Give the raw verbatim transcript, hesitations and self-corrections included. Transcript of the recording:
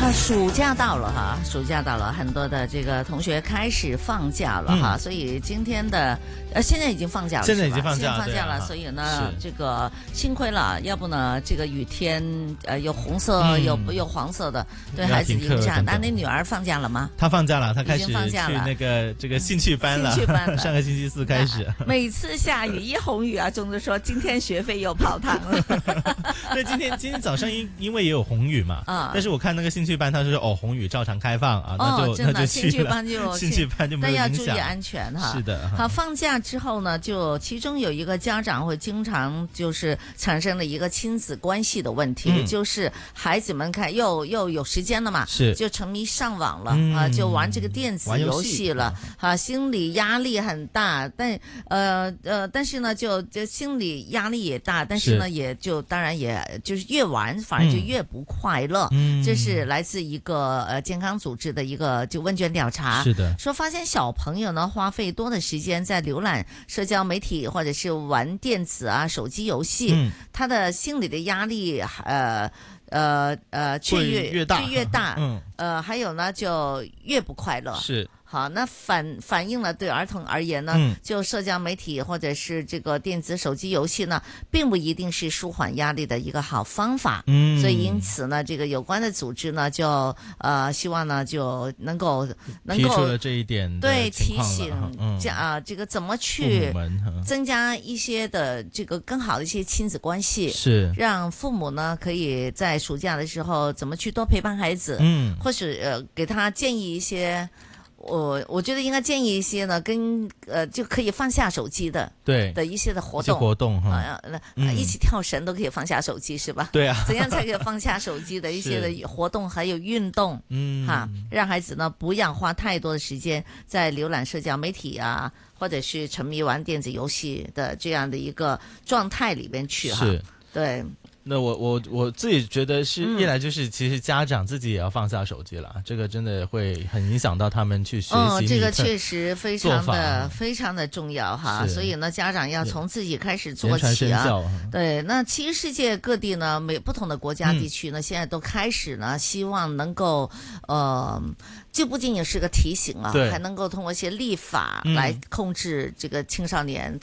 呃，暑假到了哈，暑假到了，很多的这个同学开始放假了哈，嗯、所以今天的呃现在已经放假了， 现在已经放假了， 放假了，所以呢，这个幸亏了，要不呢，这个雨天呃有红色、嗯、有有黄色的，对孩子影响。那你女儿放假了吗？ 她放假了，她开始去那个这个兴趣班了， 兴趣班了上个星期四开始。 每次下雨一红雨啊，总是说今天学费又泡汤了。 对，今天今天早上因因为也有红雨嘛，啊、嗯，但是我看那个兴趣班，他说哦红雨照常开放啊，那就、 哦、 那就去了。 兴趣班就兴趣班就没有影响， 但要注意安全哈。 是的， 好，放假之后呢，就其中有一个家长会经常就是产生了一个亲子关系的问题，嗯、就是孩子们看又又有时间了嘛， 是就沉迷上网了、 嗯、 啊，就玩这个电子游戏了，啊，心理压力很大，但呃呃，但是呢，就就心理压力也大，但是呢，是也就当然也就是越玩反而就越不快乐，嗯，这是来自一个呃健康组织的一个就问卷调查， 是的， 说发现小朋友呢花费多的时间在浏览社交媒体或者是玩电子啊手机游戏，嗯、他的心理的压力呃呃呃却越越大越大， 嗯， 呃还有呢就越不快乐， 是。 好，那反反映了对儿童而言呢、嗯，就社交媒体或者是这个电子手机游戏呢，并不一定是舒缓压力的一个好方法。嗯，所以因此呢，这个有关的组织呢，就呃希望呢就能够能够提出了这一点的对提醒这啊、 嗯呃、这个怎么去增加一些的这个更好的一些亲子关系， 是让父母呢可以在暑假的时候怎么去多陪伴孩子， 嗯， 或是呃给他建议一些。我我觉得应该建议一些呢，跟呃就可以放下手机的， 对的一些的活动， 活动哈、 啊嗯，一起跳绳都可以放下手机是吧？ 对啊， 怎样才可以放下手机的一些的活动还有运动， 嗯， 哈，让孩子呢不要花太多的时间在浏览社交媒体啊，或者是沉迷玩电子游戏的这样的一个状态里边去哈，对。 那我我我自己觉得是一来就是其实家长自己也要放下手机了、嗯、这个真的会很影响到他们去学习、 哦、这个确实非常的非常的重要哈，所以呢家长要从自己开始做起啊。对，那其实世界各地呢每不同的国家地区呢、嗯、现在都开始呢希望能够呃就不仅仅是个提醒啊，还能够通过一些立法来控制这个青少年